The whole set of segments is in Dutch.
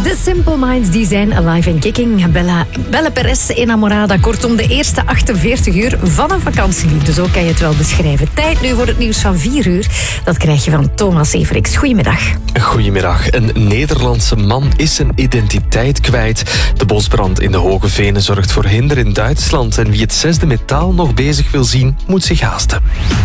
De Simple Minds die zijn alive en kicking. Bella Perez, enamorada. Kortom, de eerste 48 uur van een vakantieliefde. Zo kan je het wel beschrijven. Tijd nu voor het nieuws van 4 uur. Dat krijg je van Thomas Everix. Goedemiddag. Goedemiddag. Een Nederlandse man is zijn identiteit kwijt. De bosbrand in de Hoge Venen zorgt voor hinder in Duitsland. En wie het 6e metaal nog bezig wil zien, moet zich haasten.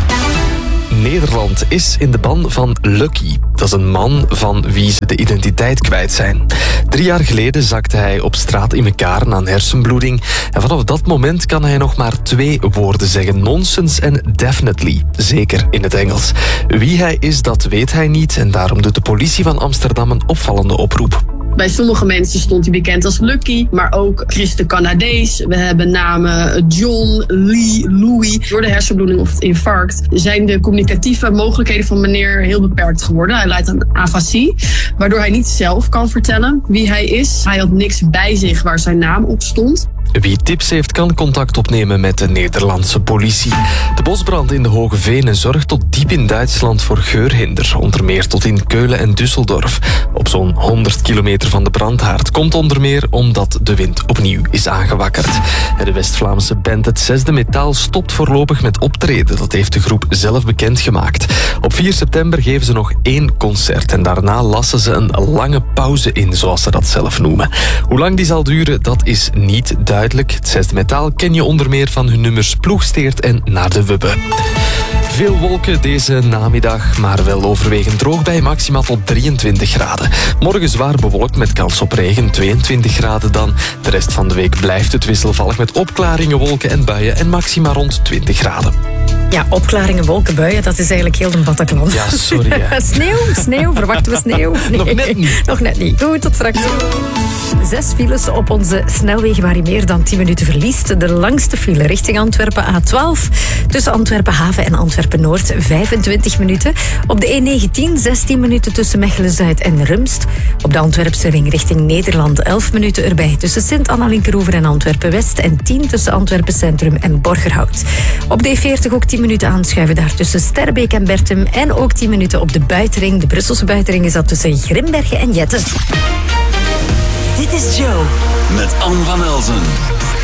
Nederland is in de ban van Lucky. Dat is een man van wie ze de identiteit kwijt zijn. 3 jaar geleden zakte hij op straat in elkaar na een hersenbloeding. En vanaf dat moment kan hij nog maar 2 woorden zeggen. Nonsense en definitely. Zeker in het Engels. Wie hij is, dat weet hij niet. En daarom doet de politie van Amsterdam een opvallende oproep. Bij sommige mensen stond hij bekend als Lucky, maar ook Chris de Canadees. We hebben namen John, Lee, Louis. Door de hersenbloeding of het infarct zijn de communicatieve mogelijkheden van meneer heel beperkt geworden. Hij lijdt aan afasie, waardoor hij niet zelf kan vertellen wie hij is. Hij had niks bij zich waar zijn naam op stond. Wie tips heeft, kan contact opnemen met de Nederlandse politie. De bosbrand in de Hoge Venen zorgt tot diep in Duitsland voor geurhinder. Onder meer tot in Keulen en Düsseldorf. Op zo'n 100 kilometer van de brandhaard komt onder meer omdat de wind opnieuw is aangewakkerd. De West-Vlaamse band Het 6e Metaal stopt voorlopig met optreden. Dat heeft de groep zelf bekendgemaakt. Op 4 september geven ze nog 1 concert. En daarna lassen ze een lange pauze in, zoals ze dat zelf noemen. Hoe lang die zal duren, dat is niet duidelijk. Het 6e Metaal ken je onder meer van hun nummers Ploegsteert en Naar de Wubbe. Veel wolken deze namiddag, maar wel overwegend droog bij maximaal tot 23 graden. Morgen zwaar bewolkt met kans op regen, 22 graden dan. De rest van de week blijft het wisselvallig met opklaringen, wolken en buien en maxima rond 20 graden. Ja, opklaringen, wolken, buien, dat is eigenlijk heel de Bataclan. Ja, sorry. Hè. Sneeuw, verwachten we sneeuw? Nee. Nog net niet. Nog net niet. Goed, tot straks. 6 files op onze snelwegen waar je meer dan 10 minuten verliest. De langste file richting Antwerpen A12. Tussen Antwerpen Haven en Antwerpen Noord 25 minuten. Op de E19 16 minuten tussen Mechelen-Zuid en Rumst. Op de Antwerpse ring richting Nederland 11 minuten erbij. Tussen Sint-Anna-Linkeroever en Antwerpen-West. En 10 tussen Antwerpen Centrum en Borgerhout. Op de E40 ook 10 minuten aanschuiven daar tussen Sterbeek en Bertum. En ook 10 minuten op de buitenring. De Brusselse buitenring is dat tussen Grimbergen en Jetten. Dit is Joe. Met Anne van Elzen.